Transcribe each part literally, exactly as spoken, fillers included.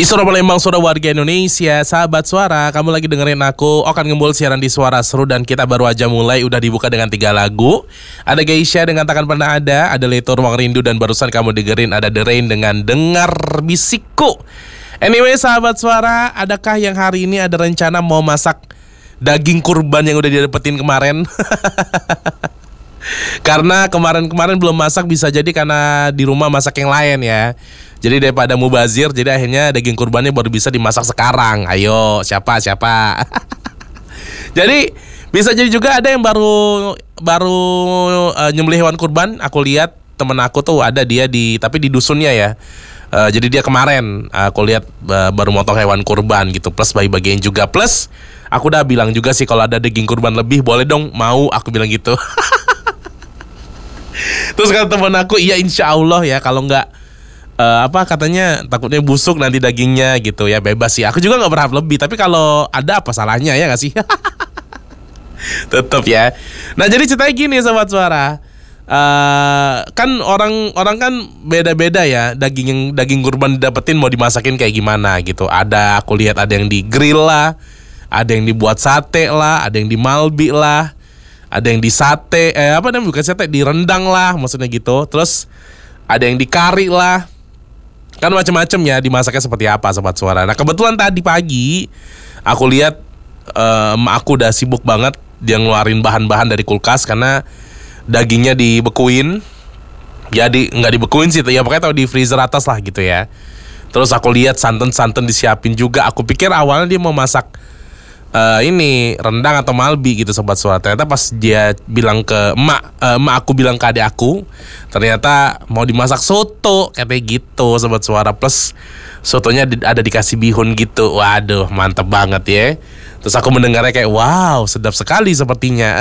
Istora Palembang, suara warga Indonesia, sahabat suara, kamu lagi dengerin aku, Okan Gembul, siaran di Suara Seru. Dan kita baru aja mulai, udah dibuka dengan tiga lagu. Ada Geisha dengan Takkan Pernah Ada, ada Leto Ruang Rindu, dan barusan kamu dengerin ada The Rain dengan Dengar Bisikku. Anyway, sahabat suara, adakah yang hari ini ada rencana mau masak daging kurban yang udah didapetin kemarin? Karena kemarin-kemarin belum masak, bisa jadi karena di rumah masak yang lain ya. Jadi daripada mubazir, jadi akhirnya daging kurbannya baru bisa dimasak sekarang. Ayo, siapa siapa? Jadi bisa jadi juga ada yang baru baru uh, nyembelih hewan kurban. Aku lihat temen aku tuh ada dia di, tapi di dusunnya ya. Uh, jadi dia kemarin uh, aku lihat uh, baru motong hewan kurban gitu, plus bagi-bagiin juga. Plus aku udah bilang juga sih kalau ada daging kurban lebih boleh dong, mau, aku bilang gitu. Terus kata temen aku, iya insya Allah ya, kalau nggak Uh, apa katanya takutnya busuk nanti dagingnya gitu ya, bebas sih. Aku juga nggak berharap lebih, tapi kalau ada apa salahnya ya nggak sih? Tetap ya. Nah jadi ceritanya gini sobat suara, uh, kan orang orang kan beda-beda ya daging yang daging kurban didapetin mau dimasakin kayak gimana gitu. Ada aku lihat ada yang di grill lah, ada yang dibuat sate lah, ada yang di malbi lah, ada yang di sate, eh apa namanya bukan sate, direndang lah maksudnya gitu. Terus ada yang di kari lah. Kan macam-macam ya dimasaknya seperti apa sobat suara. Nah kebetulan tadi pagi aku lihat um, aku udah sibuk banget dia ngeluarin bahan-bahan dari kulkas karena dagingnya dibekuin. Ya di, nggak dibekuin sih, ya pokoknya tahu di freezer atas lah gitu ya. Terus aku lihat santan-santan disiapin juga. Aku pikir awalnya dia mau masak Uh, ini rendang atau malbi gitu sobat suara. Ternyata pas dia bilang ke emak, uh, emak aku bilang ke adik aku, ternyata mau dimasak soto katanya gitu sobat suara. Plus sotonya di, ada dikasih bihun gitu. Waduh mantep banget ya. Terus aku mendengarnya kayak wow sedap sekali sepertinya.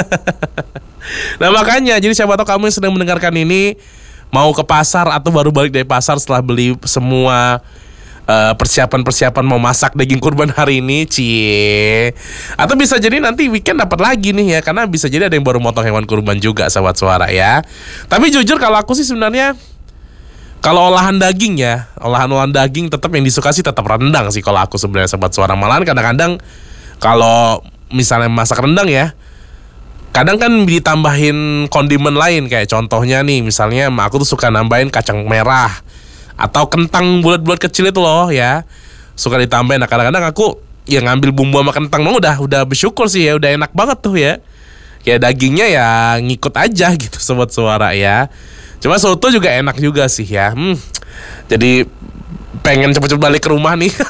Nah makanya jadi siapa tahu kamu yang sedang mendengarkan ini mau ke pasar atau baru balik dari pasar setelah beli semua Uh, persiapan-persiapan mau masak daging kurban hari ini, cie. Atau bisa jadi nanti weekend dapat lagi nih ya, karena bisa jadi ada yang baru motong hewan kurban juga, sahabat suara ya. Tapi jujur kalau aku sih sebenarnya kalau olahan daging ya, olahan-olahan daging tetap yang disuka sih tetap rendang sih kalau aku sebenarnya, sahabat suara. Malahan kadang-kadang kalau misalnya masak rendang ya, kadang kan ditambahin kondimen lain, kayak contohnya nih misalnya aku tuh suka nambahin kacang merah atau kentang bulat-bulat kecil itu loh ya, suka ditambahin. Nah kadang-kadang aku ya ngambil bumbu sama kentang, mau udah udah bersyukur sih ya, udah enak banget tuh ya. Kayak dagingnya ya ngikut aja gitu sobat suara ya. Cuma soto juga enak juga sih ya. Hmm, jadi pengen cepet-cepet balik ke rumah nih.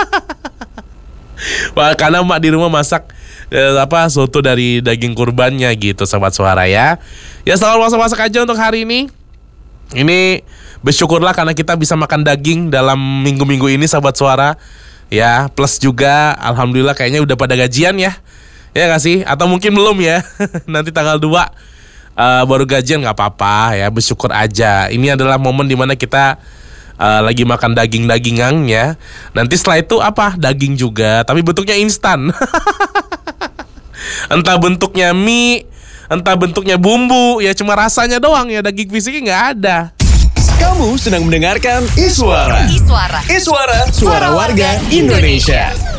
Wah, karena mak di rumah masak eh, apa soto dari daging kurbannya gitu sobat suara ya. Ya selalu masak-masak aja untuk hari ini. Ini bersyukurlah karena kita bisa makan daging dalam minggu-minggu ini sahabat suara ya. Plus juga alhamdulillah kayaknya udah pada gajian ya. Ya gak sih? Atau mungkin belum ya. Nanti tanggal dua uh, baru gajian, gak apa-apa ya, bersyukur aja. Ini adalah momen dimana kita uh, lagi makan daging-dagingan ya. Nanti setelah itu apa? Daging juga, tapi bentuknya instan. Entah bentuknya mie, entah bentuknya bumbu, ya cuma rasanya doang ya, daging fisiknya nggak ada. Kamu sedang mendengarkan Iswara. Iswara. Iswara, suara warga Indonesia.